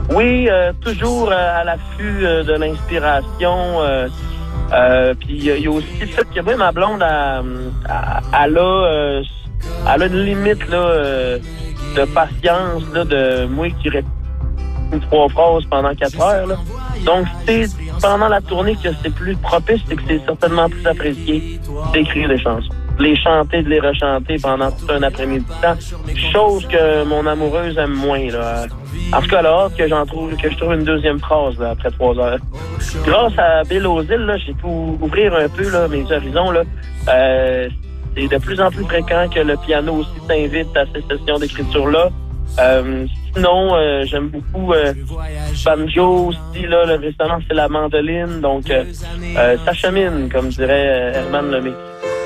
Oui, toujours à l'affût de l'inspiration. Puis il y a aussi le fait que moi, ma blonde, elle a une limite là, de patience, là, de moi qui répète 3 phrases pendant 4 heures. Là. Donc, c'est pendant la tournée que c'est plus propice, c'est que c'est certainement plus apprécié d'écrire des chansons. De les chanter, de les rechanter pendant tout un après-midi de temps. Chose que mon amoureuse aime moins. Là. En tout cas, là, que je trouve une deuxième phrase là, après 3 heures. Grâce à Bill O'Zil, là, j'ai pu ouvrir un peu là, mes horizons. Là. C'est de plus en plus fréquent que le piano aussi s'invite à ces sessions d'écriture-là. Sinon, j'aime beaucoup banjo aussi, là, récemment c'est la mandoline, donc ça chemine, comme dirait Herman Lemay.